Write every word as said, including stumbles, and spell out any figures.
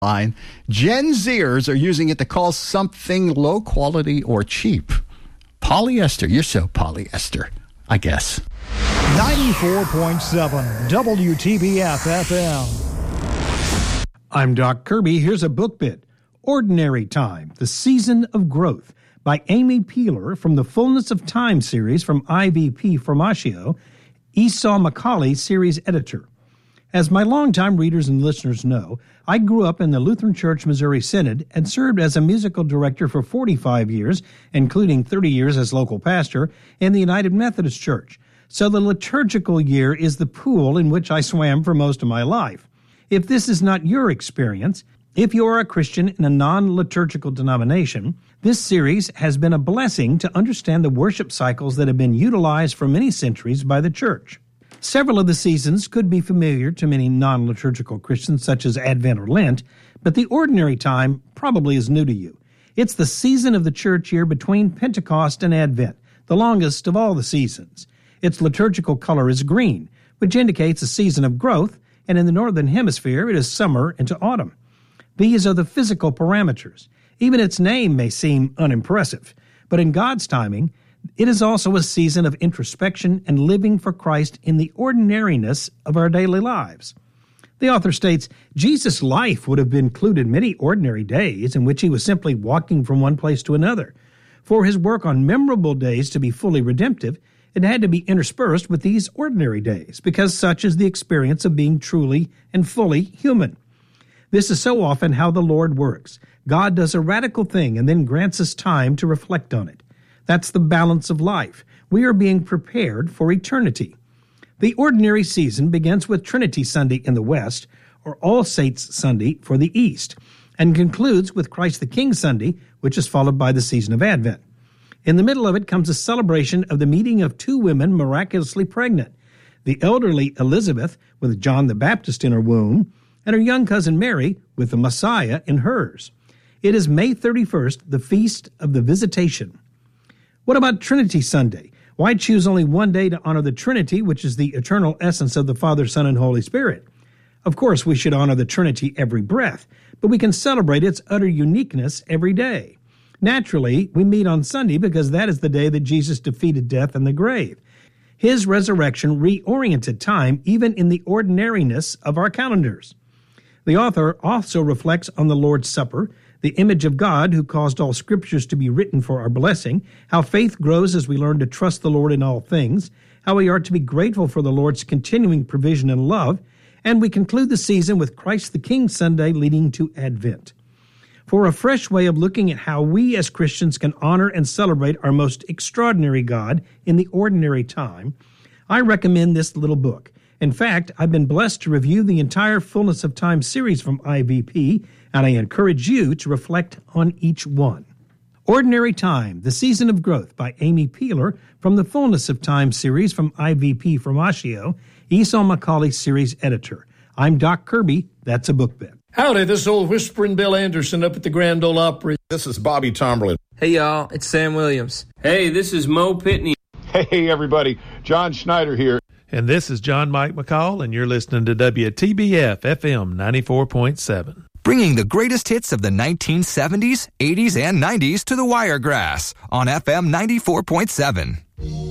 line. Gen Zers are using it to call something low quality or cheap. Polyester. You're so polyester, I guess. ninety-four point seven W T B F F M. I'm Doc Kirby. Here's a book bit. Ordinary Time, The Season of Growth, by Amy Peeler from the Fullness of Time series from I V P Formatio, Esau McCauley series editor. As my longtime readers and listeners know, I grew up in the Lutheran Church Missouri Synod and served as a musical director for forty-five years, including thirty years as local pastor, in the United Methodist Church. So the liturgical year is the pool in which I swam for most of my life. If this is not your experience, if you are a Christian in a non-liturgical denomination, this series has been a blessing to understand the worship cycles that have been utilized for many centuries by the Church. Several of the seasons could be familiar to many non-liturgical Christians, such as Advent or Lent, but the ordinary time probably is new to you. It's the season of the church year between Pentecost and Advent, the longest of all the seasons. Its liturgical color is green, which indicates a season of growth, and in the Northern Hemisphere it is summer into autumn. These are the physical parameters. Even its name may seem unimpressive, but in God's timing, it is also a season of introspection and living for Christ in the ordinariness of our daily lives. The author states, Jesus' life would have included many ordinary days in which he was simply walking from one place to another. For his work on memorable days to be fully redemptive, it had to be interspersed with these ordinary days, because such is the experience of being truly and fully human. This is so often how the Lord works. God does a radical thing and then grants us time to reflect on it. That's the balance of life. We are being prepared for eternity. The ordinary season begins with Trinity Sunday in the West, or All Saints Sunday for the East, and concludes with Christ the King Sunday, which is followed by the season of Advent. In the middle of it comes a celebration of the meeting of two women miraculously pregnant, the elderly Elizabeth with John the Baptist in her womb, and her young cousin Mary with the Messiah in hers. It is May thirty-first, the Feast of the Visitation. What about Trinity Sunday? Why choose only one day to honor the Trinity, which is the eternal essence of the Father, Son, and Holy Spirit? Of course, we should honor the Trinity every breath, but we can celebrate its utter uniqueness every day. Naturally, we meet on Sunday because that is the day that Jesus defeated death and the grave. His resurrection reoriented time even in the ordinariness of our calendars. The author also reflects on the Lord's Supper, the image of God who caused all scriptures to be written for our blessing, how faith grows as we learn to trust the Lord in all things, how we are to be grateful for the Lord's continuing provision and love, and we conclude the season with Christ the King Sunday leading to Advent. For a fresh way of looking at how we as Christians can honor and celebrate our most extraordinary God in the ordinary time, I recommend this little book. In fact, I've been blessed to review the entire Fullness of Time series from I V P, and I encourage you to reflect on each one. Ordinary Time, The Season of Growth by Amy Peeler from the Fullness of Time series from I V P Formatio, Esau McCauley series editor. I'm Doc Kirby. That's a book bit. Howdy, this is old Whispering Bill Anderson up at the Grand Ole Opry. This is Bobby Tomberlin. Hey, y'all, it's Sam Williams. Hey, this is Mo Pitney. Hey, everybody, John Schneider here. And this is John Mike McCall, and you're listening to W T B F F M ninety-four point seven. Bringing the greatest hits of the nineteen seventies, eighties, and nineties to the Wiregrass on F M ninety-four point seven.